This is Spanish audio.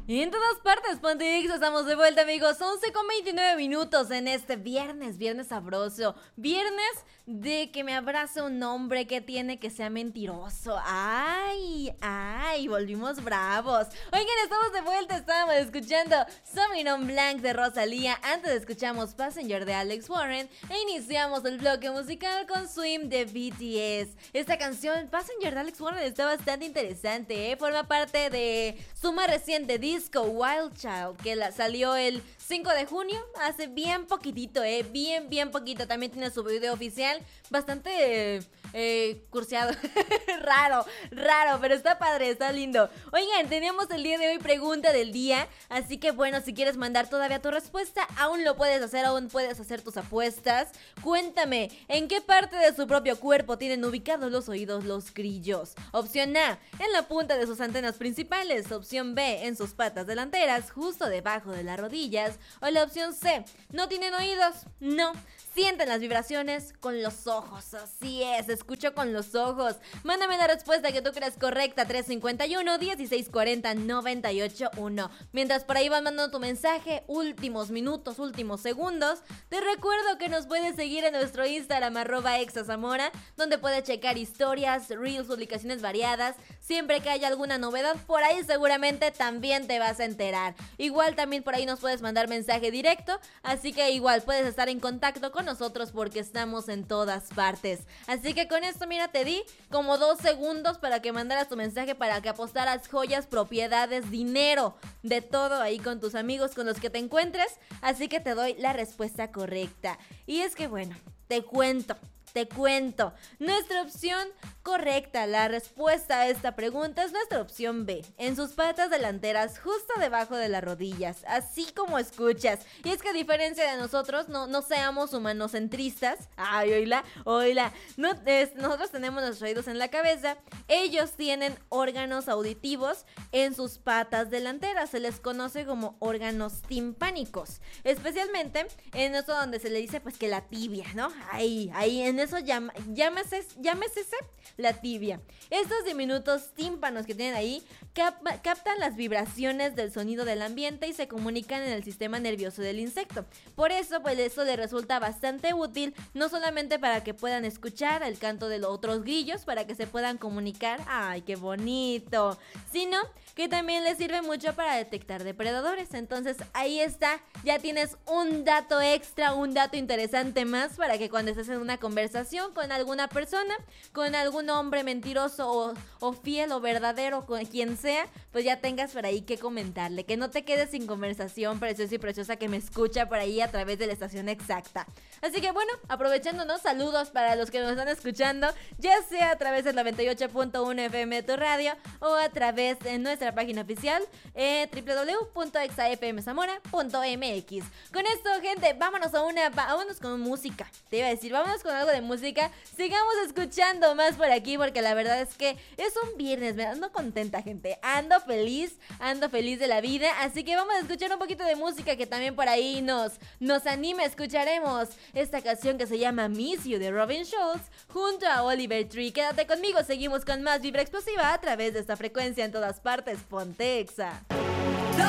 Y en todas partes, Ponte Exa, estamos de vuelta, amigos. 11:29 en este viernes sabroso. Viernes de que me abrace un hombre que tiene que sea mentiroso. Ay, volvimos bravos. Oigan, estamos de vuelta, estábamos escuchando Sauvignon Blanc de Rosalía. Antes escuchamos Passenger de Alex Warren. E iniciamos el bloque musical con Swim de BTS. Esta canción, Passenger de Alex Warren, está bastante interesante, ¿eh? Forma parte de su más reciente disco, Wild Child, que salió el 5 de junio, hace bien poquitito, bien poquito. También tiene su video oficial, bastante cursiado, raro, pero está padre, está lindo. Oigan, teníamos el día de hoy pregunta del día, así que bueno, si quieres mandar todavía tu respuesta, aún lo puedes hacer, aún puedes hacer tus apuestas. Cuéntame, ¿en qué parte de su propio cuerpo tienen ubicados los oídos los grillos? Opción A, en la punta de sus antenas principales. Opción B, en sus patas delanteras, justo debajo de las rodillas. O la opción C, no tienen oídos. No, sienten las vibraciones con los ojos. Así es, escucho con los ojos. Mándame la respuesta que tú creas correcta, 351-1640-981. Mientras por ahí vas mandando tu mensaje, últimos minutos, últimos segundos, te recuerdo que nos puedes seguir en nuestro Instagram, @exazamora, donde puedes checar historias, reels, publicaciones variadas. Siempre que haya alguna novedad, por ahí seguramente también te vas a enterar. Igual también por ahí nos puedes mandar mensaje directo, así que igual puedes estar en contacto con nosotros porque estamos en todas partes. Así que con esto, mira, te di como 2 segundos para que mandaras tu mensaje, para que apostaras joyas, propiedades, dinero, de todo ahí con tus amigos con los que te encuentres. Así que te doy la respuesta correcta. Y es que bueno, te cuento. Nuestra opción correcta, la respuesta a esta pregunta es nuestra opción B, en sus patas delanteras, justo debajo de las rodillas, así como escuchas. Y es que a diferencia de nosotros, no seamos humanocentristas. Ay, oíla. Nosotros tenemos nuestros oídos en la cabeza, ellos tienen órganos auditivos en sus patas delanteras, se les conoce como órganos timpánicos, especialmente en eso donde se le dice pues que la tibia, ¿no? Ahí en eso llámese la tibia. Estos diminutos tímpanos que tienen ahí captan las vibraciones del sonido del ambiente y se comunican en el sistema nervioso del insecto. Por eso, pues eso les resulta bastante útil, no solamente para que puedan escuchar el canto de los otros grillos, para que se puedan comunicar, ¡ay, qué bonito!, sino que también les sirve mucho para detectar depredadores. Entonces ahí está, ya tienes un dato extra, un dato interesante más para que cuando estés en una conversación con alguna persona, con algún hombre mentiroso o fiel o verdadero, con quien sea, pues ya tengas por ahí que comentarle, que no te quedes sin conversación, preciosa y preciosa que me escucha por ahí a través de la estación exacta. Así que bueno, aprovechándonos, saludos para los que nos están escuchando, ya sea a través del 98.1 FM de tu radio o a través de nuestra página oficial www.exafmzamora.mx. Con esto, gente, vámonos con música. Te iba a decir, vámonos con algo de música. Sigamos escuchando más por aquí porque la verdad es que es un viernes, me ando contenta, gente. Ando feliz de la vida. Así que vamos a escuchar un poquito de música que también por ahí nos anima. Escucharemos esta canción que se llama Miss You de Robin Schulz junto a Oliver Tree. Quédate conmigo, seguimos con más Vibra Explosiva a través de esta frecuencia en todas partes. Ponte Exa.